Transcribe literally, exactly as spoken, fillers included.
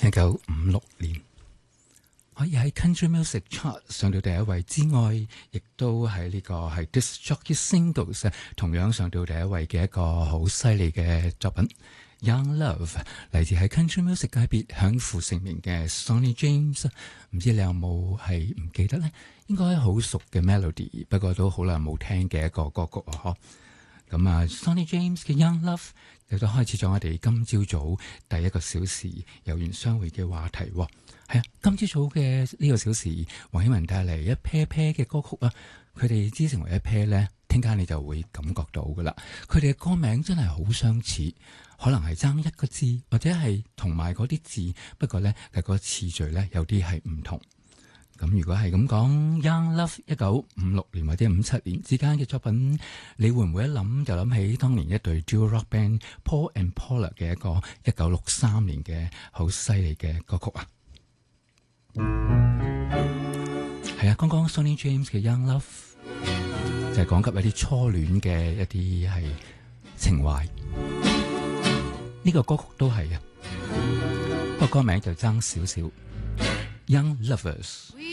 一九五六年可以喺 Country Music Chart 上到第一位之外，亦都喺呢個係 Disc Jockey Singles 同樣上到第一位嘅一個好犀利嘅作品。Young Love 嚟自喺 Country Music 界別享負盛名嘅 Sonny James， 唔知你有冇係唔記得呢？應該好熟嘅 melody， 不過都好耐冇聽嘅一個歌曲啊！嗬。咁啊 Sonny James 嘅 Young Love 亦都開始咗我哋今朝早第一個小時有緣相會嘅話題。係啊，今朝早嘅呢個小時，黃曉文帶嚟一 pair pair 嘅歌曲啊，佢哋之成為一 pair 咧，聽間你就會感覺到噶啦。佢哋嘅歌名真係好相似，可能係爭一個字，或者係同埋嗰啲字，不過咧係個次序咧有啲係唔同。咁如果係咁講 Young Love 一九五六年或者五七年之間嘅作品，你會唔會一諗就諗起當年一隊 duo rock band Paul and Paula 嘅一個一九六三年嘅好犀利嘅歌曲啊？係啊，剛剛 Sonny James 嘅 Young Love 就係講及一啲初戀嘅一啲係情懷，呢個歌曲都係啊，不過歌名就爭少少 Young Lovers。